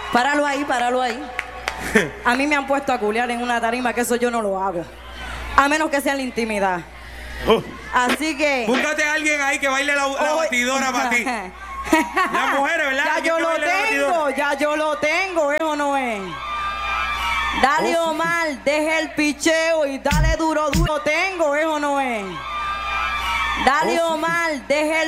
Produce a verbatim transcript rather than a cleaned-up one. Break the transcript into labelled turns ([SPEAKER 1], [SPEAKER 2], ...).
[SPEAKER 1] Páralo ahí, páralo ahí. A mí me han puesto a culiar en una tarima, que eso yo no lo hago. A menos que sea en la intimidad.
[SPEAKER 2] Oh.
[SPEAKER 1] Así que...
[SPEAKER 2] Búscate a alguien ahí que baile la, la
[SPEAKER 1] Hoy-
[SPEAKER 2] batidora para ti. Las mujeres, ¿verdad?
[SPEAKER 1] Ya
[SPEAKER 2] ¿Quién
[SPEAKER 1] yo
[SPEAKER 2] que
[SPEAKER 1] lo
[SPEAKER 2] baile la
[SPEAKER 1] tengo,
[SPEAKER 2] batidora?
[SPEAKER 1] ya yo lo tengo, ¿eh o no es? Dale,
[SPEAKER 2] Oh, sí.
[SPEAKER 1] Omar, deja el picheo y dale duro, duro. Tengo, ¿eh o no es? Dale,
[SPEAKER 2] Oh, sí.
[SPEAKER 1] Omar, deja el